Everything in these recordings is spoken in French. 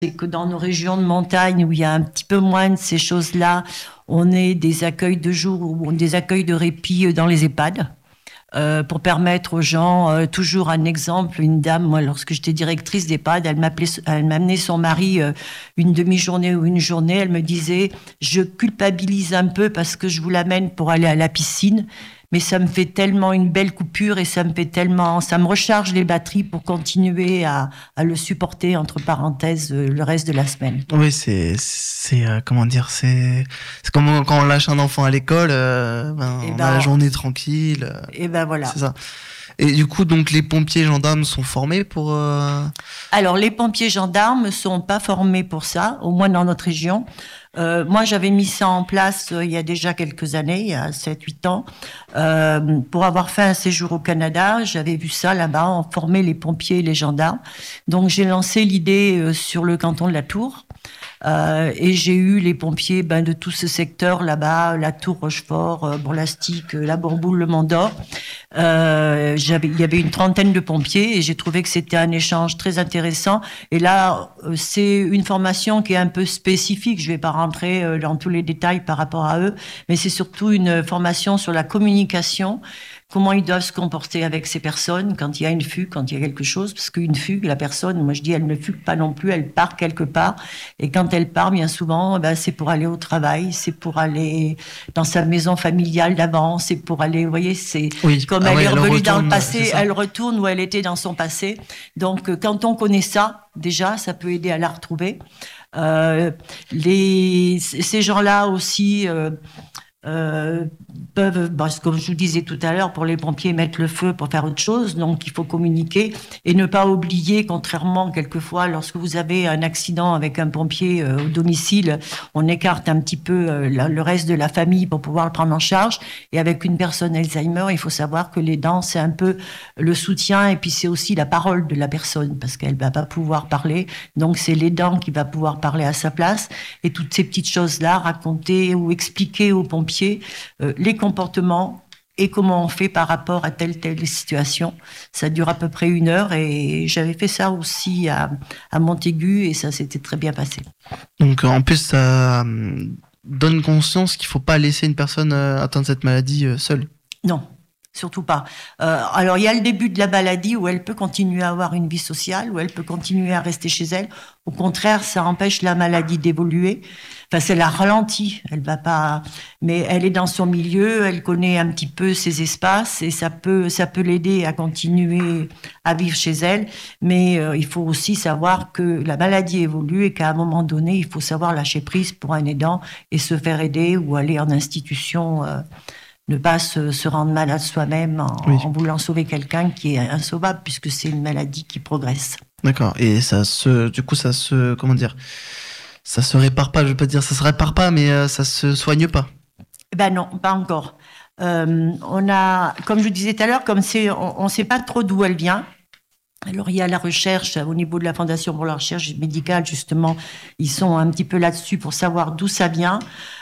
c'est que dans nos régions de montagne où il y a un petit peu moins de ces choses-là, on ait des accueils de jour ou des accueils de répit dans les EHPAD. Pour permettre aux gens, toujours un exemple, une dame, moi, lorsque j'étais directrice d'EHPAD, elle m'amenait son mari une demi-journée ou une journée, elle me disait, je culpabilise un peu parce que je vous l'amène pour aller à la piscine, mais ça me fait tellement une belle coupure et ça me recharge les batteries pour continuer à le supporter, entre parenthèses, le reste de la semaine. Oui, comment dire, c'est comme quand on lâche un enfant à l'école, on a la journée tranquille. Et ben voilà. C'est ça. Et du coup, donc, les pompiers gendarmes sont formés pour... Alors, les pompiers gendarmes ne sont pas formés pour ça, au moins dans notre région. Moi, j'avais mis ça en place il y a déjà quelques années, il y a 7-8 ans, pour avoir fait un séjour au Canada. J'avais vu ça là-bas, on formait les pompiers et les gendarmes. Donc, j'ai lancé l'idée sur le canton de la Tour. Et j'ai eu les pompiers de tout ce secteur là-bas, la Tour, Rochefort, Bourlastic, la Bourboule, le Mont d'Or. Il y avait une trentaine de pompiers et j'ai trouvé que c'était un échange très intéressant. Et là, c'est une formation qui est un peu spécifique. Je ne vais pas rentrer dans tous les détails par rapport à eux, mais c'est surtout une formation sur la communication. Comment ils doivent se comporter avec ces personnes quand il y a une fugue, quand il y a quelque chose. Parce qu'une fugue, la personne, moi je dis, elle ne fugue pas non plus, elle part quelque part. Et quand elle part, bien souvent, c'est pour aller au travail, c'est pour aller dans sa maison familiale d'avant, c'est pour aller, vous voyez, c'est comme elle est revenue dans le passé, elle retourne où elle était dans son passé. Donc quand on connaît ça, déjà, ça peut aider à la retrouver. Ces gens-là aussi... peuvent, comme je vous disais tout à l'heure, pour les pompiers, mettre le feu pour faire autre chose. Donc, il faut communiquer et ne pas oublier, contrairement, quelquefois, lorsque vous avez un accident avec un pompier au domicile, on écarte un petit peu le reste de la famille pour pouvoir le prendre en charge. Et avec une personne Alzheimer, il faut savoir que l'aidant, c'est un peu le soutien et puis c'est aussi la parole de la personne parce qu'elle ne va pas pouvoir parler. Donc, c'est l'aidant qui va pouvoir parler à sa place. Et toutes ces petites choses-là, raconter ou expliquer aux pompiers les comportements et comment on fait par rapport à telle situation. Ça dure à peu près 1 heure et j'avais fait ça aussi à Montaigu et ça s'était très bien passé. Donc en plus, ça donne conscience qu'il ne faut pas laisser une personne atteinte de cette maladie seule. Non. Surtout pas. Alors, il y a le début de la maladie où elle peut continuer à avoir une vie sociale, où elle peut continuer à rester chez elle. Au contraire, ça empêche la maladie d'évoluer. Enfin, c'est la ralentit. Elle va pas, mais elle est dans son milieu, elle connaît un petit peu ses espaces et ça peut l'aider à continuer à vivre chez elle. Mais il faut aussi savoir que la maladie évolue et qu'à un moment donné, il faut savoir lâcher prise pour un aidant et se faire aider ou aller en institution. Ne pas se rendre malade soi-même en voulant sauver quelqu'un qui est insauvable puisque c'est une maladie qui progresse. D'accord. Et comment dire, ça se répare pas. Je veux pas dire ça se répare pas, mais ça se soigne pas. Ben non, pas encore. On a, comme je vous disais tout à l'heure, on sait pas trop d'où elle vient. Alors, il y a la recherche au niveau de la Fondation pour la recherche médicale, justement, ils sont un petit peu là-dessus pour savoir d'où ça vient.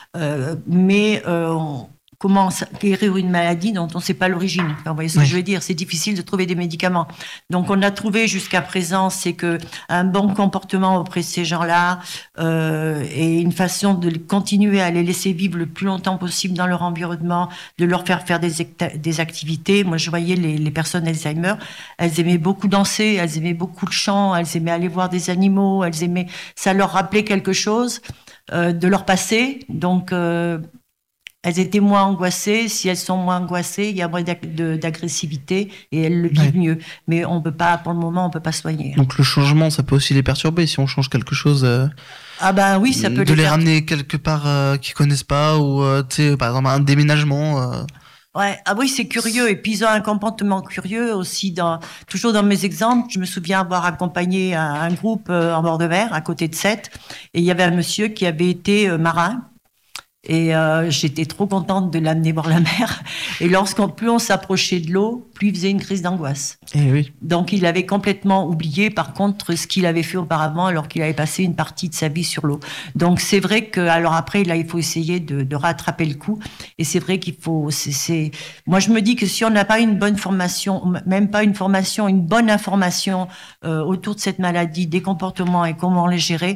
Comment guérir une maladie dont on ne sait pas l'origine. Enfin, vous voyez ce que je veux dire, c'est difficile de trouver des médicaments. Donc, on a trouvé jusqu'à présent, c'est qu'un bon comportement auprès de ces gens-là et une façon de continuer à les laisser vivre le plus longtemps possible dans leur environnement, de leur faire des activités. Moi, je voyais les personnes Alzheimer, elles aimaient beaucoup danser, elles aimaient beaucoup le chant, elles aimaient aller voir des animaux, ça leur rappelait quelque chose de leur passé. Donc, elles étaient moins angoissées. Si elles sont moins angoissées, il y a moins d'agressivité et elles le vivent mieux. Mais on peut pas, pour le moment, on peut pas soigner. Donc le changement, ça peut aussi les perturber si on change quelque chose. Oui, ça peut de les ramener quelque part qu'ils connaissent pas ou par exemple un déménagement. Ouais, oui, c'est curieux. Et puis ils ont un comportement curieux aussi. Toujours dans mes exemples, je me souviens avoir accompagné un groupe en bord de mer à côté de Sète, et il y avait un monsieur qui avait été marin. Et j'étais trop contente de l'amener voir la mer. Et plus on s'approchait de l'eau, plus il faisait une crise d'angoisse. Et oui. Donc il avait complètement oublié, par contre, ce qu'il avait fait auparavant, alors qu'il avait passé une partie de sa vie sur l'eau. Donc c'est vrai que, alors après, là, il faut essayer de rattraper le coup. Et c'est vrai qu'il faut. Moi, je me dis que si on n'a pas une bonne formation, même pas une formation, une bonne information autour de cette maladie, des comportements et comment les gérer,